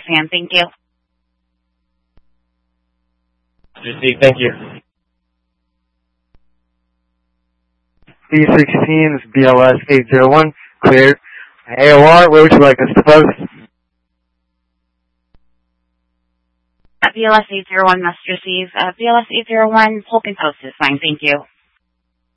ma'am. Thank you. Received. Thank you. B16 is BLS 801. Clear. AOR, where would you like us to post? BLS 801 must receive. BLS 801, Polk and Post is fine. Thank you.